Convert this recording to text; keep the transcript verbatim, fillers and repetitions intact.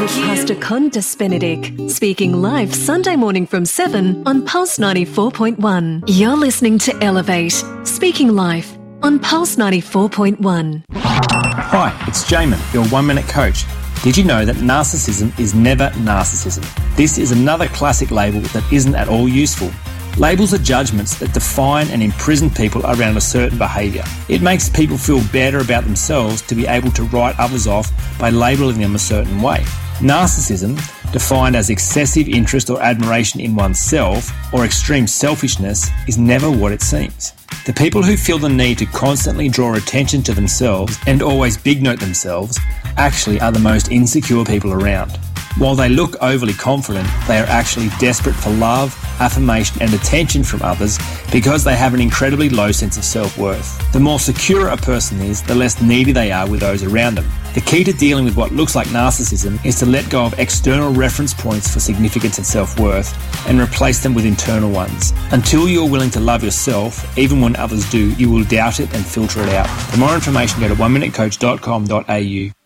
with Pastor Condas Benedict, speaking live Sunday morning from seven on Pulse ninety-four point one. You're listening to Elevate, speaking live on Pulse ninety-four point one. Hi, it's Jamin, your one-minute coach. Did you know that narcissism is never narcissism? This is another classic label that isn't at all useful. Labels are judgments that define and imprison people around a certain behaviour. It makes people feel better about themselves to be able to write others off by labelling them a certain way. Narcissism, defined as excessive interest or admiration in oneself or extreme selfishness, is never what it seems. The people who feel the need to constantly draw attention to themselves and always big note themselves actually are the most insecure people around. While they look overly confident, they are actually desperate for love, affirmation and attention from others because they have an incredibly low sense of self-worth. The more secure a person is, the less needy they are with those around them. The key to dealing with what looks like narcissism is to let go of external reference points for significance and self-worth and replace them with internal ones. Until you're willing to love yourself, even when others do, you will doubt it and filter it out. For more information, go to one minute coach dot com dot a u.